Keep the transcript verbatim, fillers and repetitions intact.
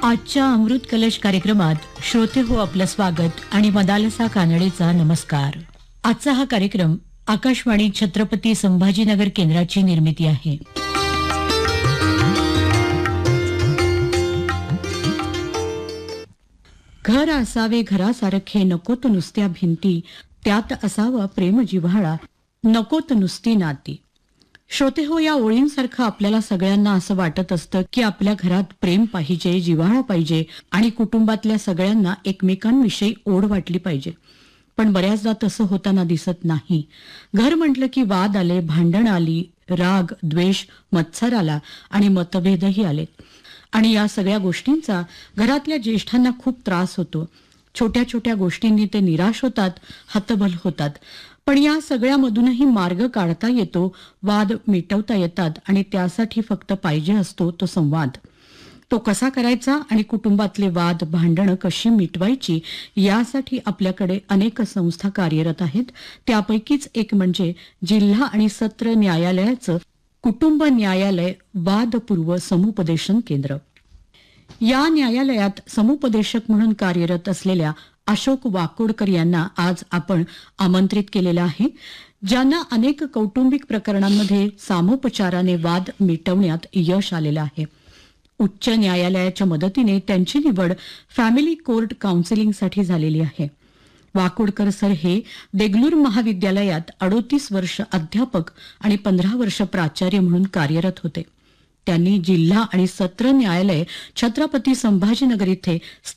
आजच्या अमृत कलश कार्यक्रमात श्रोते हो आपलं स्वागत आणि मदालसा कानडेचा नमस्कार. आजचा हा कार्यक्रम आकाशवाणी छत्रपती संभाजीनगर केंद्राची निर्मिती आहे. घर असावे घरासारखे नकोत नुसत्या भिंती, त्यात असावा प्रेम जिव्हाळा नकोत नुसती नाती. श्रोते हो, या ओळींसारखं आपल्याला सगळ्यांना असं वाटत असतं की आपल्या घरात प्रेम पाहिजे, जिव्हाळा पाहिजे आणि कुटुंबातल्या सगळ्यांना एकमेकांविषयी ओढ वाटली पाहिजे. पण बऱ्याचदा तसं होताना दिसत नाही. घर म्हटलं की वाद आले, भांडण आली, राग, द्वेष, मत्सर आला आणि मतभेदही आले. आणि या सगळ्या गोष्टींचा घरातल्या ज्येष्ठांना खूप त्रास होतो. छोट्या छोट्या गोष्टींनी ते निराश होतात, हतबल होतात. पण या सगळ्यामधूनही मार्ग काढता येतो, वाद मिटवता येतात आणि त्यासाठी फक्त पाहिजे असतो तो संवाद. तो कसा करायचा आणि कुटुंबातले वाद, भांडणं कशी मिटवायची यासाठी आपल्याकडे अनेक संस्था कार्यरत आहेत. त्यापैकीच एक म्हणजे जिल्हा आणि सत्र न्यायालयाचं कुटुंब न्यायालय वादपूर्व समुपदेशन केंद्र. या न्यायालयात समुपदेशक म्हणून कार्यरत असलेल्या अशोक वाकोडकर यांना आज आपण आमंत्रित केलेलं आहे, ज्यांना अनेक कौटुंबिक प्रकरणांमध्ये सामोपचाराने वाद मिटवण्यात यश आलेलं आहे. उच्च न्यायालयाच्या मदतीने त्यांची निवड फॅमिली कोर्ट काउन्सिलिंगसाठी झालेली आहे. वाकोडकर सर हे देगलूर महाविद्यालयात अडोतीस वर्ष अध्यापक आणि पंधरा वर्ष प्राचार्य म्हणून कार्यरत होते. त्यांनी जिल्हा आणि सत्र न्यायालय छत्रपती संभाजीनगर इथे